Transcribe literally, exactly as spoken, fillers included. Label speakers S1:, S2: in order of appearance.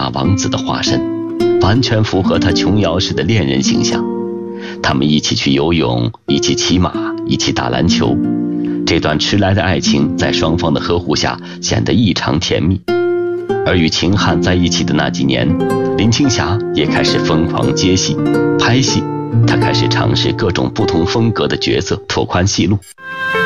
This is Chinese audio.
S1: 大王子的化身，完全符合他琼瑶式的恋人形象。他们一起去游泳，一起骑马，一起打篮球。这段迟来的爱情在双方的呵护下显得异常甜蜜。而与秦汉在一起的那几年，林青霞也开始疯狂接戏、拍戏，她开始尝试各种不同风格的角色，拓宽戏路。